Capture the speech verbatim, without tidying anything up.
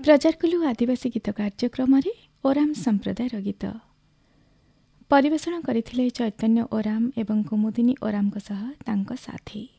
रजारकुलु आदिवासी गीत कार्यक्रम ओराम संप्रदायर गीत परिवेषण करथिले चैतन्य ओराम एवं कुमुदिनी ओराम सह तांको साथी।